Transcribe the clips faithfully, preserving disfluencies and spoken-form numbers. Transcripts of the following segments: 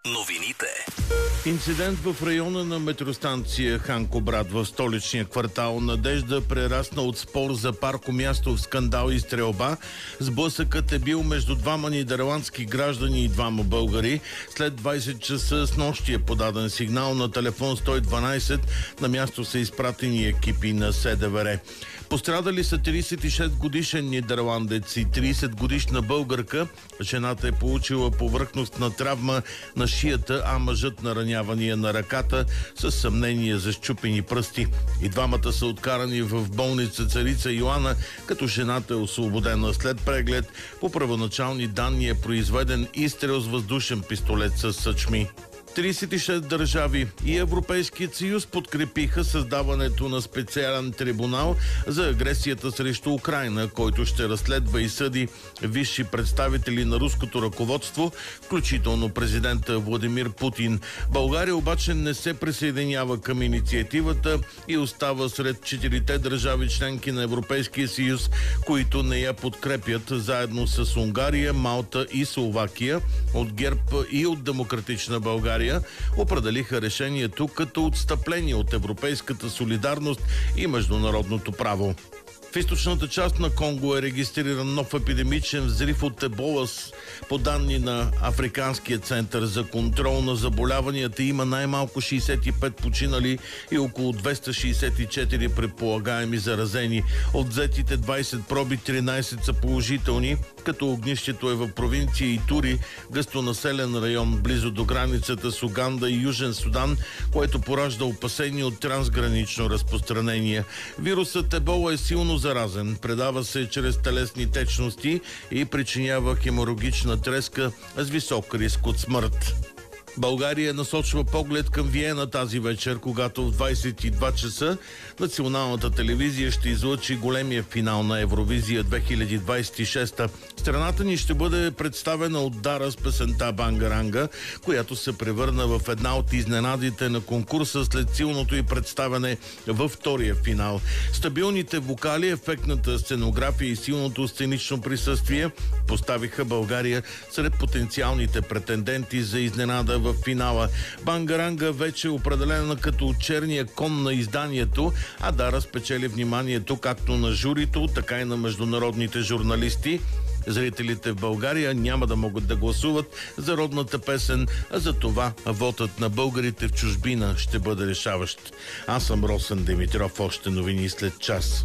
Новините. Инцидент в района на метростанция Ханкобрат в столичния квартал Надежда прерасна от спор за паркомясто в скандал и стрелба. Сблъсъкът е бил между двама нидерландски граждани и двама българи. След двайсет часа с нощи е подаден сигнал на телефон сто и дванайсет. На място са изпратени екипи на СДВР. Пострадали са трийсет и шест годишен нидерландец и трийсет годишна българка. Жената е получила повърхностна травма на шията, а мъжът наранявания на ръката с съмнение за счупени пръсти. И двамата са откарани в болница Царица Йоана, като жената е освободена. След преглед по първоначални данни е произведен изстрел с въздушен пистолет с съчми. трийсет и шест държави и Европейският съюз подкрепиха създаването на специален трибунал за агресията срещу Украйна, който ще разследва и съди висши представители на руското ръководство, включително президента Владимир Путин. България обаче не се присъединява към инициативата и остава сред четирите държави членки на Европейския съюз, които не я подкрепят, заедно с Унгария, Малта и Словакия. От ГЕРБ и от Демократична България определиха решението като отстъпление от европейската солидарност и международното право. В източната част на Конго е регистриран нов епидемичен взрив от ебола. По данни на Африканския център за контрол на заболяванията има най-малко шейсет и пет починали и около двеста шейсет и четири предполагаеми заразени. От взетите двайсет проби тринайсет са положителни, като огнището е в провинция Итури, гъстонаселен район близо до границата с Уганда и Южен Судан, което поражда опасения от трансгранично разпространение. Вирусът ебола е силно заразен, предава се чрез телесни течности и причинява хеморагична треска с висок риск от смърт. България насочва поглед към Виена тази вечер, когато в двайсет и два часа националната телевизия ще излъчи големия финал на Евровизия две хиляди двайсет и шеста. Страната ни ще бъде представена от Дара с песента Бангаранга, която се превърна в една от изненадите на конкурса след силното й представяне във втория финал. Стабилните вокали, ефектната сценография и силното сценично присъствие поставиха България сред потенциалните претенденти за изненада в финала. Бангаранга вече е определена като черния кон на изданието, а Дара спечели вниманието както на журито, така и на международните журналисти. Зрителите в България няма да могат да гласуват за родната песен, а за това вотът на българите в чужбина ще бъде решаващ. Аз съм Росен Димитров, още новини след час.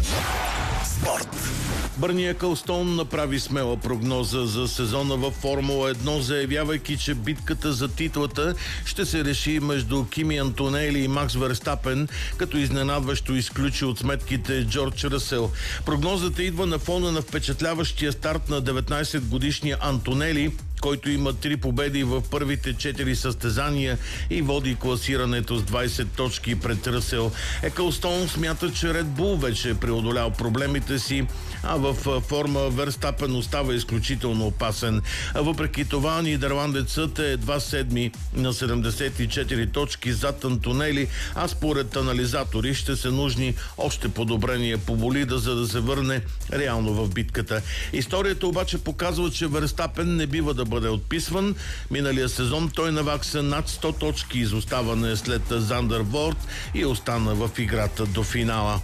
Спорт. Бърни Екълстоун направи смела прогноза за сезона във Формула едно, заявявайки, че битката за титлата ще се реши между Кими Антонели и Макс Верстапен, като изненадващо изключи от сметките Джордж Ръсел. Прогнозата идва на фона на впечатляващия старт на деветнайсетгодишния Антонели, който има три победи в първите четири състезания и води класирането с двайсет точки пред Ръсел. Екълстоун смята, че Ред Бул вече е преодолял проблемите си, а в форма Верстапен остава изключително опасен. Въпреки това, нидерландецът е едва седми на седемдесет и четири точки зад Антонели, а според анализатори ще се нужни още подобрения по болида, за да се върне реално в битката. Историята обаче показва, че Верстапен не бива да бъде отписван. Миналия сезон той навакса над сто точки изоставане след Зандър Ворд и остана в играта до финала.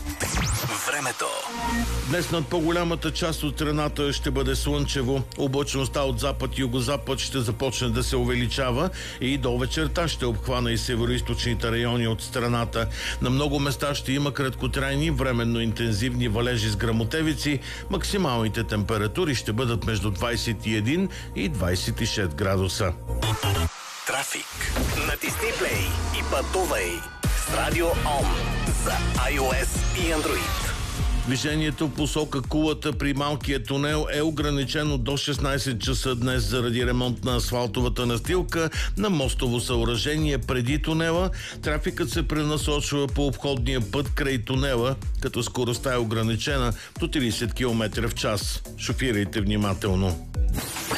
Времето. Днес над по-голямата част от страната ще бъде слънчево. Облачността от запад и югозапад ще започне да се увеличава и до вечерта ще обхвана и североизточните райони от страната. На много места ще има краткотрайни, временно интензивни валежи с гръмотевици. Максималните температури ще бъдат между двайсет и един и двайсет и шест градуса. Трафик. Натисни плей и пътувай с Радио Ом за iOS и Android. Движението в посока Кулата при малкия тунел е ограничено до шестнайсет часа днес заради ремонт на асфалтовата настилка на мостово съоръжение преди тунела. Трафикът се пренасочва по обходния път край тунела, като скоростта е ограничена до трийсет километра в час. Шофирайте внимателно.